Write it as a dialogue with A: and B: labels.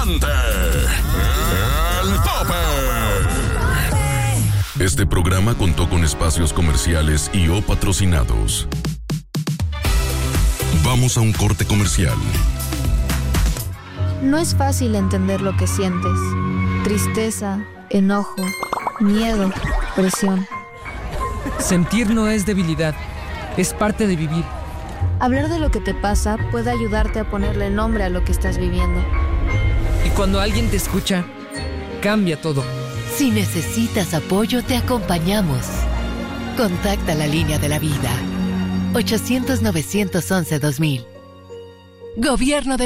A: presente El Tope. Este programa contó con espacios comerciales y o patrocinados. Vamos a un corte comercial.
B: No es fácil entender lo que sientes. Tristeza, enojo, miedo, presión.
C: Sentir no es debilidad, es parte de vivir.
B: Hablar de lo que te pasa puede ayudarte a ponerle nombre a lo que estás viviendo.
C: Y cuando alguien te escucha, cambia todo.
D: Si necesitas apoyo, te acompañamos. Contacta la línea de la vida. 800-911-2000. Gobierno de